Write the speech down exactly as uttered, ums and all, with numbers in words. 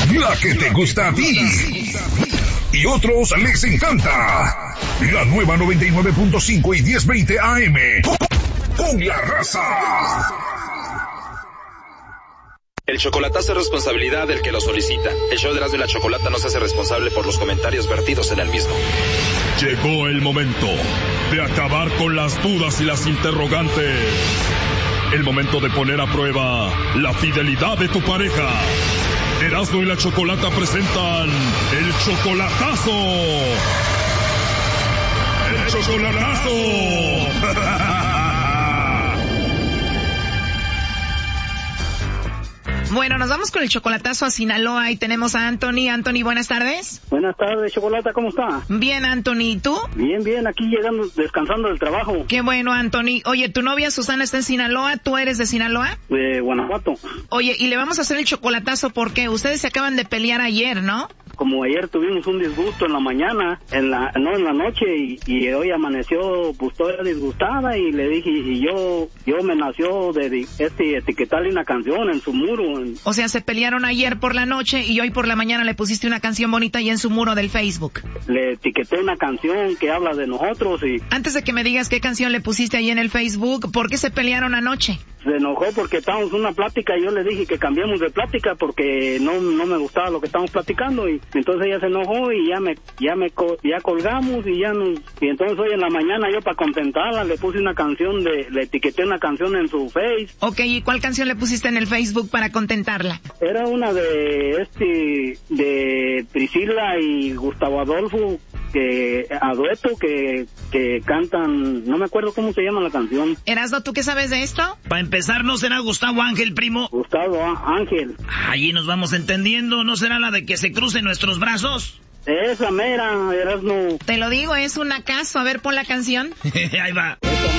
La que te gusta a ti. Y otros les encanta. La nueva noventa y nueve punto cinco y diez veinte A M. Con la raza. El chocolatazo es responsabilidad del que lo solicita. El show de Erasmo y la Chocolata no se hace responsable por los comentarios vertidos en el mismo. Llegó el momento de acabar con las dudas y las interrogantes. El momento de poner a prueba la fidelidad de tu pareja. Erasmo y la Chocolata presentan el chocolatazo. ¡El chocolatazo! Bueno, nos vamos con el chocolatazo a Sinaloa y tenemos a Anthony. Anthony, buenas tardes. Buenas tardes, Chocolata, ¿cómo está? Bien, Anthony, ¿y tú? Bien, bien, aquí llegando, descansando del trabajo. Qué bueno, Anthony. Oye, tu novia Susana está en Sinaloa, ¿tú eres de Sinaloa? De Guanajuato. Oye, y le vamos a hacer el chocolatazo porque ustedes se acaban de pelear ayer, ¿no? Como ayer tuvimos un disgusto en la mañana, en la no en la noche, y, y hoy amaneció pues toda disgustada, y le dije, y yo yo me nació de este etiquetarle una canción en su muro. En... O sea, se pelearon ayer por la noche y hoy por la mañana le pusiste una canción bonita ahí en su muro del Facebook. Le etiqueté una canción que habla de nosotros y... Antes de que me digas qué canción le pusiste ahí en el Facebook, ¿por qué se pelearon anoche? Se enojó porque estábamos en una plática y yo le dije que cambiemos de plática porque no no me gustaba lo que estábamos platicando, y entonces ella se enojó y ya me ya me ya colgamos y ya nos, y entonces hoy en la mañana yo para contentarla le puse una canción de le etiqueté una canción en su Face. Okay, ¿y cuál canción le pusiste en el Facebook para contentarla? Era una de este de Priscila y Gustavo Adolfo, que a dueto que que cantan, no me acuerdo cómo se llama la canción. Erasmo, ¿tú qué sabes de esto? Para empezar, ¿no será Gustavo Ángel, primo? Gustavo Ángel. Allí nos vamos entendiendo, ¿no será la de que se crucen nuestros brazos? Esa mera, Erasmo. Te lo digo, es un acaso. A ver, pon la canción. Ahí va.